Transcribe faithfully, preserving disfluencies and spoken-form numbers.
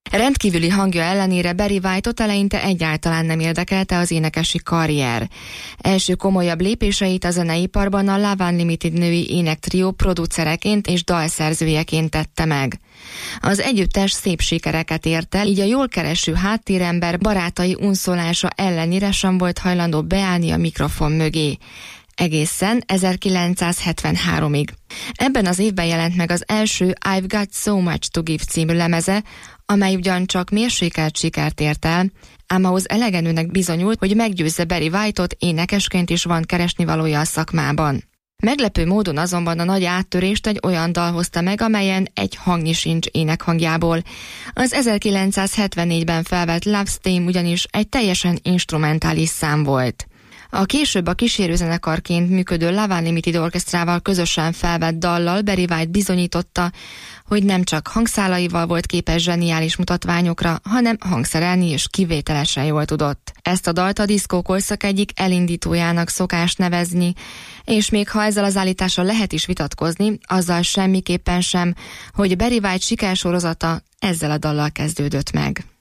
Rendkívüli hangja ellenére Barry White-ot eleinte egyáltalán nem érdekelte az énekesi karrier. Első komolyabb lépéseit a zeneiparban a Love Unlimited női énektrió producereként és dalszerzőjeként tette meg. Az együttes szép sikereket ért el, így a jól kereső háttérember barátai unszolása ellenére sem volt hajlandó beállni a mikrofon mögé. Egészen ezerkilencszázhetvenháromig. Ebben az évben jelent meg az első I've Got So Much to Give című lemeze, amely ugyancsak mérsékelt sikert ért el, ám ahhoz elegendőnek bizonyult, hogy meggyőzze Barry White-ot, énekesként is van keresnivalója a szakmában. Meglepő módon azonban a nagy áttörést egy olyan dal hozta meg, amelyen egy hangnyi sincs énekhangjából. Az ezerkilencszázhetvennégyben felvett Love's Theme ugyanis egy teljesen instrumentális szám volt. A később a kísérőzenekarként működő Love Unlimited orchestrával közösen felvett dallal Barry White bizonyította, hogy nem csak hangszálaival volt képes zseniális mutatványokra, hanem hangszerelni is kivételesen jól tudott. Ezt a dalt a diszkó korszak egyik elindítójának szokás nevezni, és még ha ezzel az állítással lehet is vitatkozni, azzal semmiképpen sem, hogy Barry White sikersorozata ezzel a dallal kezdődött meg.